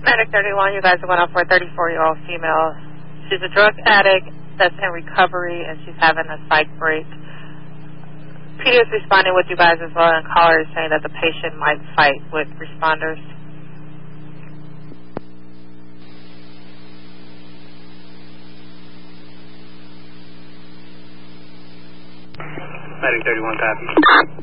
Medic 31, you guys are going up for a 34-year-old female. She's a drug addict that's in recovery, and she's having a psych break. PD is responding with you guys as well, and caller is saying that the patient might fight with responders. Medic 31, copy.